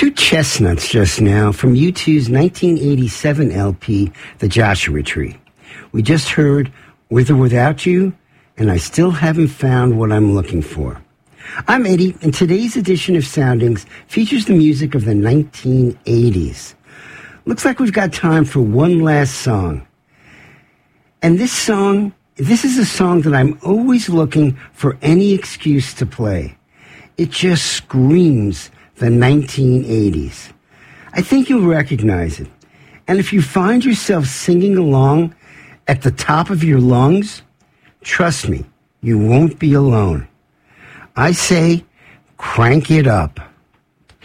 Two chestnuts just now from U2's 1987 LP, The Joshua Tree. We just heard With or Without You, and I Still Haven't Found What I'm Looking For. I'm Eddie, and today's edition of Soundings features the music of the 1980s. Looks like we've got time for one last song. And this is a song that I'm always looking for any excuse to play. It just screams the 1980s. I think you'll recognize it. And if you find yourself singing along at the top of your lungs, trust me, you won't be alone. I say, crank it up.